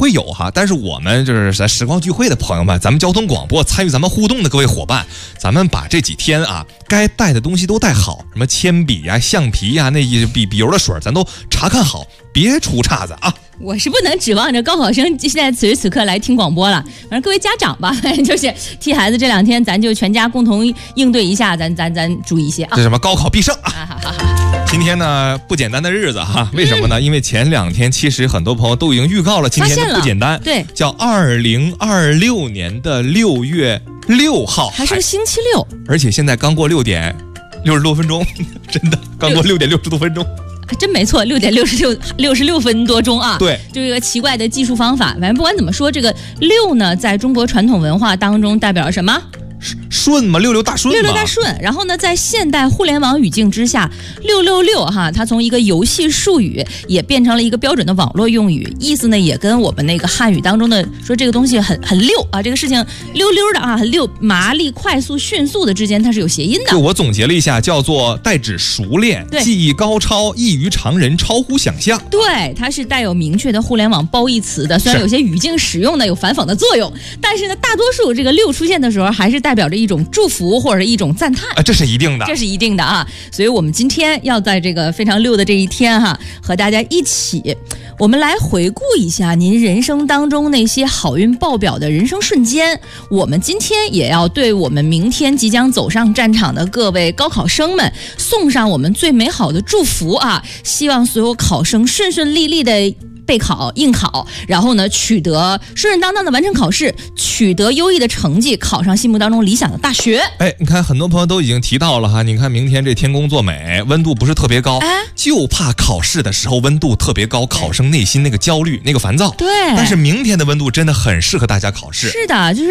会有哈，但是我们就是咱时光聚会的朋友们，咱们交通广播参与咱们互动的各位伙伴，咱们把这几天啊该带的东西都带好，什么铅笔呀、橡皮呀、那笔油的水咱都查看好，别出岔子啊。 我是不能指望着高考生现在此时此刻来听广播了，反正各位家长吧，就是替孩子这2天咱就全家共同应对一下，咱注意一些啊。 这什么高考必胜啊！今天呢不简单的日子哈，为什么呢？因为前2天其实很多朋友都已经预告了，今天的不简单， 对， 叫2026年的6月6号， 还是个星期六， 而且现在刚过6点60多分钟，真的刚过6点60多分钟。 真没错，6点66分多钟啊！ 对， 这个奇怪的计数方法，反正不管怎么说，这个6呢，在中国传统文化当中代表什么？ 顺嘛，66大顺嘛，66 大顺。然后呢，在现代互联网语境之下，666哈，它从一个游戏术语也变成了一个标准的网络用语，意思呢也跟我们那个汉语当中的说这个东西很溜啊，这个事情溜溜的啊，很溜，麻利、快速、迅速的之间它是有谐音的。 就我总结了一下，叫做代指熟练、技艺高超、异于常人、超乎想象。 对，它是带有明确的互联网褒义词的，虽然有些语境使用呢有反讽的作用，但是呢，大多数这个6出现的时候还是代表着一种祝福或者一种赞叹， 这是一定的， 这是一定的啊！所以我们今天要在这个非常6的这一天哈，和大家一起，我们来回顾一下您人生当中那些好运爆表的人生瞬间。我们今天也要对我们明天即将走上战场的各位高考生们送上我们最美好的祝福啊！希望所有考生顺顺利利的备考、应考，然后呢，取得顺顺当当的完成考试，取得优异的成绩，考上心目当中理想的大学。 你看很多朋友都已经提到了哈，你看明天这天公作美，温度不是特别高，就怕考试的时候温度特别高，考生内心那个焦虑、那个烦躁。 对， 但是明天的温度真的很适合大家考试。 是的，就是